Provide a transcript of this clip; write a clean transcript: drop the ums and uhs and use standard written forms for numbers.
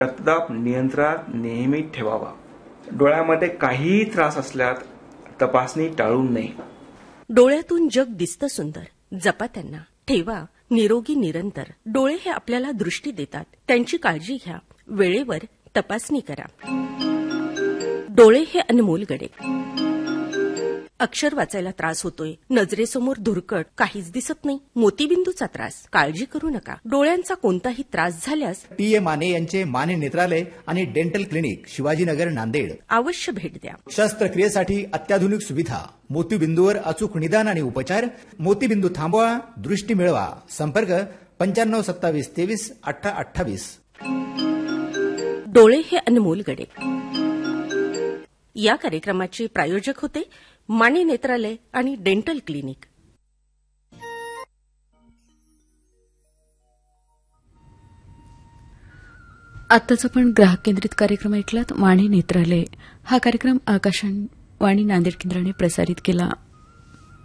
रक्तदाब नियंत्रणात नेहमी ठेवावा. डोळ्यामध्ये काहीही त्रास असल्यास तपासणी टाळू नये. डोळ्यातून जग दिसतं सुंदर. जपा त्यांना. ठेवा निरोगी निरंतर. डोळे हे आपल्याला दृष्टी देतात. त्यांची काळजी घ्या. वेळेवर तपासणी करा. डोळे हे अनमोल गडे. अक्षर वाचायला त्रास होतोय, नजरेसमोर धुरकट, काहीच दिसत नाही, मोतीबिंदूचा त्रास. काळजी करू नका. डोळ्यांचा कोणताही त्रास झाल्यास टी. ए. माने यांचे माने नेत्रालय आणि डेंटल क्लिनिक, शिवाजीनगर, नांदेड. अवश्य भेट द्या. शस्त्रक्रियेसाठी अत्याधुनिक सुविधा, मोतीबिंदूवर अचूक निदान आणि उपचार. मोतीबिंदू थांबवा, दृष्टी मिळवा. संपर्क 95 27 23 28. डोळे हे अनमोल गडे. या कार्यक्रमाचे प्रायोजक होते माने नेत्रालय आणि डेंटल क्लिनिक. आत्ताच आपण ग्राहक केंद्रित कार्यक्रम ऐकलात. माने नेत्रालय हा कार्यक्रम आकाशवाणी नांदेड केंद्राने प्रसारित केला.